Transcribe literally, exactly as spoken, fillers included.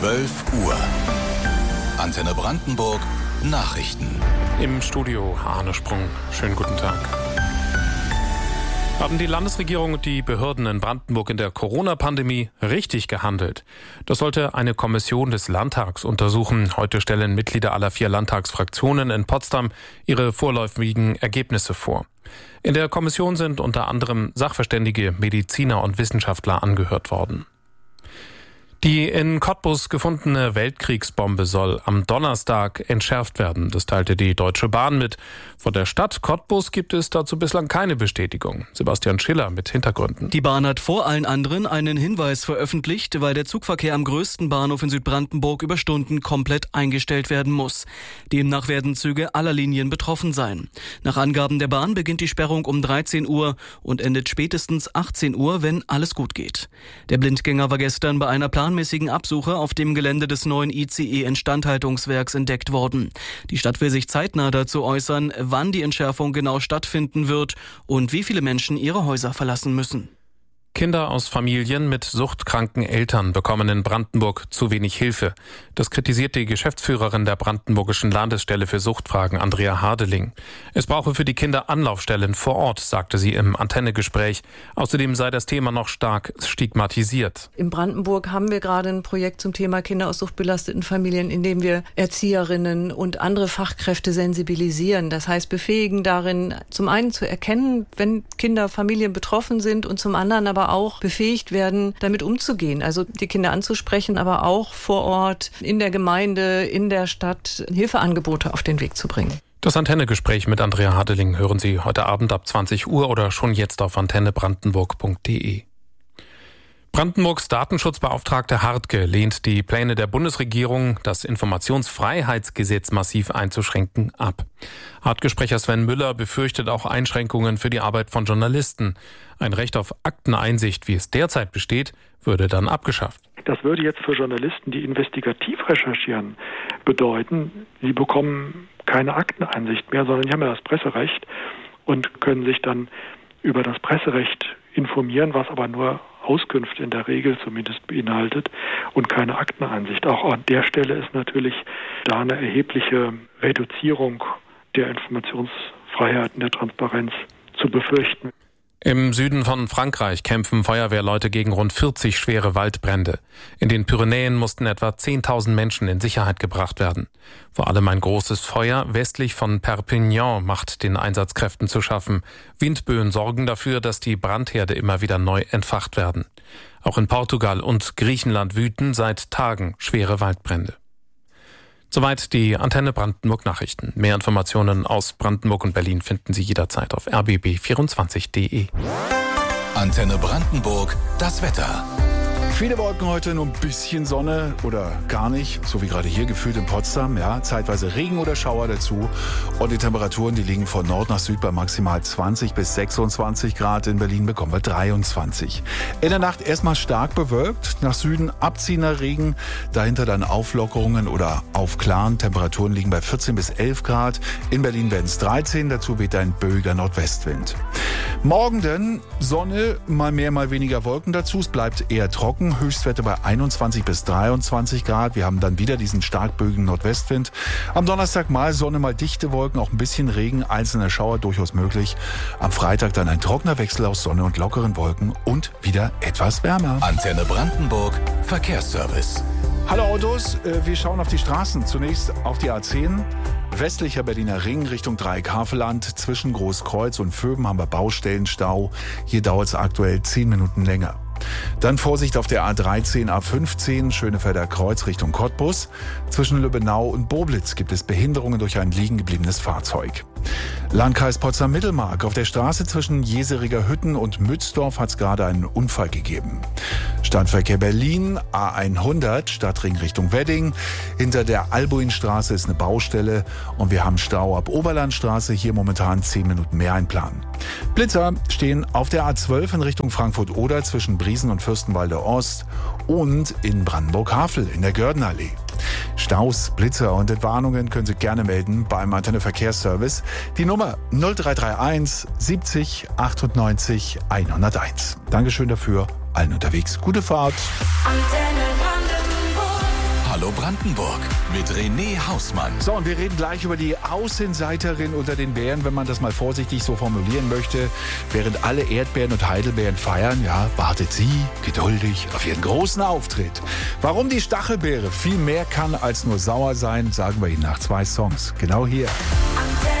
zwölf Uhr. Antenne Brandenburg Nachrichten. Im Studio Arne Sprung. Schönen guten Tag. Haben die Landesregierung und die Behörden in Brandenburg in der Corona-Pandemie richtig gehandelt? Das sollte eine Kommission des Landtags untersuchen. Heute stellen Mitglieder aller vier Landtagsfraktionen in Potsdam ihre vorläufigen Ergebnisse vor. In der Kommission sind unter anderem Sachverständige, Mediziner und Wissenschaftler angehört worden. Die in Cottbus gefundene Weltkriegsbombe soll am Donnerstag entschärft werden. Das teilte die Deutsche Bahn mit. Von der Stadt Cottbus gibt es dazu bislang keine Bestätigung. Sebastian Schiller mit Hintergründen. Die Bahn hat vor allen anderen einen Hinweis veröffentlicht, weil der Zugverkehr am größten Bahnhof in Südbrandenburg über Stunden komplett eingestellt werden muss. Demnach werden Züge aller Linien betroffen sein. Nach Angaben der Bahn beginnt die Sperrung um dreizehn Uhr und endet spätestens achtzehn Uhr, wenn alles gut geht. Der Blindgänger war gestern bei einer planmäßigen Absuche auf dem Gelände des neuen I C E-Instandhaltungswerks entdeckt worden. Die Stadt will sich zeitnah dazu äußern, wann die Entschärfung genau stattfinden wird und wie viele Menschen ihre Häuser verlassen müssen. Kinder aus Familien mit suchtkranken Eltern bekommen in Brandenburg zu wenig Hilfe. Das kritisiert die Geschäftsführerin der Brandenburgischen Landesstelle für Suchtfragen, Andrea Hardeling. Es brauche für die Kinder Anlaufstellen vor Ort, sagte sie im Antennegespräch. Außerdem sei das Thema noch stark stigmatisiert. In Brandenburg haben wir gerade ein Projekt zum Thema Kinder aus suchtbelasteten Familien, in dem wir Erzieherinnen und andere Fachkräfte sensibilisieren. Das heißt, befähigen darin, zum einen zu erkennen, wenn Kinder, Familien betroffen sind und zum anderen aber auch befähigt werden, damit umzugehen. Also die Kinder anzusprechen, aber auch vor Ort, in der Gemeinde, in der Stadt Hilfeangebote auf den Weg zu bringen. Das Antennegespräch mit Andrea Hardeling hören Sie heute Abend ab zwanzig Uhr oder schon jetzt auf antenne brandenburg punkt de. Brandenburgs Datenschutzbeauftragte Hartke lehnt die Pläne der Bundesregierung, das Informationsfreiheitsgesetz massiv einzuschränken, ab. Hartke-Sprecher Sven Müller befürchtet auch Einschränkungen für die Arbeit von Journalisten. Ein Recht auf Akteneinsicht, wie es derzeit besteht, würde dann abgeschafft. Das würde jetzt für Journalisten, die investigativ recherchieren, bedeuten, sie bekommen keine Akteneinsicht mehr, sondern sie haben ja das Presserecht und können sich dann über das Presserecht informieren, was aber nur Auskünfte in der Regel zumindest beinhaltet und keine Akteneinsicht. Auch an der Stelle ist natürlich da eine erhebliche Reduzierung der Informationsfreiheit und der Transparenz zu befürchten. Im Süden von Frankreich kämpfen Feuerwehrleute gegen rund vierzig schwere Waldbrände. In den Pyrenäen mussten etwa zehntausend Menschen in Sicherheit gebracht werden. Vor allem ein großes Feuer westlich von Perpignan macht den Einsatzkräften zu schaffen. Windböen sorgen dafür, dass die Brandherde immer wieder neu entfacht werden. Auch in Portugal und Griechenland wüten seit Tagen schwere Waldbrände. Soweit die Antenne Brandenburg Nachrichten. Mehr Informationen aus Brandenburg und Berlin finden Sie jederzeit auf r b b vierundzwanzig punkt de. Antenne Brandenburg, das Wetter. Viele Wolken heute, nur ein bisschen Sonne oder gar nicht, so wie gerade hier gefühlt in Potsdam. Ja, zeitweise Regen oder Schauer dazu. Und die Temperaturen, die liegen von Nord nach Süd bei maximal zwanzig bis sechsundzwanzig Grad. In Berlin bekommen wir dreiundzwanzig. In der Nacht erstmal stark bewölkt, nach Süden abziehender Regen, dahinter dann Auflockerungen oder Aufklaren. Temperaturen liegen bei vierzehn bis elf Grad. In Berlin werden es dreizehn, dazu weht ein böiger Nordwestwind. Morgen dann Sonne, mal mehr, mal weniger Wolken dazu. Es bleibt eher trocken. Höchstwerte bei einundzwanzig bis dreiundzwanzig Grad. Wir haben dann wieder diesen stark böigen Nordwestwind. Am Donnerstag mal Sonne, mal dichte Wolken, auch ein bisschen Regen, einzelne Schauer durchaus möglich. Am Freitag dann ein trockener Wechsel aus Sonne und lockeren Wolken und wieder etwas wärmer. Antenne Brandenburg, Verkehrsservice. Hallo Autos, wir schauen auf die Straßen. Zunächst auf die A zehn. Westlicher Berliner Ring Richtung Dreieck-Havelland. Zwischen Großkreuz und Vöben haben wir Baustellenstau. Hier dauert es aktuell zehn Minuten länger. Dann Vorsicht auf der A dreizehn, A fünfzehn, Schönefelder Kreuz Richtung Cottbus. Zwischen Lübbenau und Boblitz gibt es Behinderungen durch ein liegen gebliebenes Fahrzeug. Landkreis Potsdam-Mittelmark. Auf der Straße zwischen Jeseriger Hütten und Mützdorf hat es gerade einen Unfall gegeben. Stadtverkehr Berlin, A hundert, Stadtring Richtung Wedding. Hinter der Albuinstraße ist eine Baustelle und wir haben Stau ab Oberlandstraße. Hier momentan zehn Minuten mehr einplanen. Blitzer stehen auf der A zwölf in Richtung Frankfurt-Oder zwischen Briesen und Fürstenwalde Ost und in Brandenburg-Havel in der Gördenallee. Staus, Blitzer und Entwarnungen können Sie gerne melden beim Antenne Verkehrsservice. Die Nummer null drei drei eins siebzig achtundneunzig hunderteins. Dankeschön dafür. Allen unterwegs. Gute Fahrt. Antenne Brandenburg. Hallo Brandenburg mit René Hausmann. So, und wir reden gleich über die Außenseiterin unter den Bären, wenn man das mal vorsichtig so formulieren möchte. Während alle Erdbeeren und Heidelbeeren feiern, ja, wartet sie geduldig auf ihren großen Auftritt. Warum die Stachelbeere viel mehr kann als nur sauer sein, sagen wir Ihnen nach zwei Songs. Genau hier.